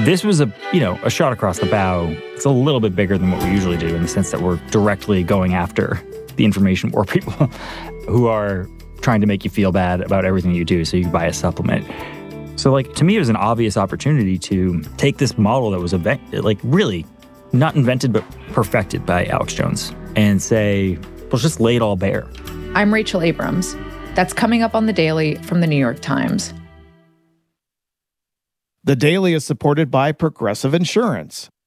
This was a shot across the bow. It's a little bit bigger than what we usually do in the sense that we're directly going after the information war people who are trying to make you feel bad about everything you do so you can buy a supplement. So, to me, it was an obvious opportunity to take this model that was, really not invented but perfected by Alex Jones and say, let's just lay it all bare. I'm Rachel Abrams. That's coming up on The Daily from The New York Times. The Daily is supported by Progressive Insurance.